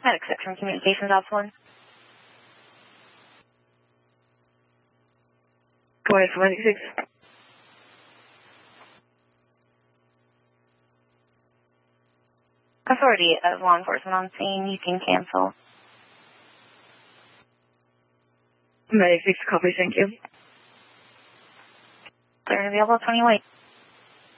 Medic 6 from Communications Ops 1. Go ahead for Medic 6. Authority of law enforcement on scene. You can cancel. Medic 6, copy, thank you. They're available 20 late.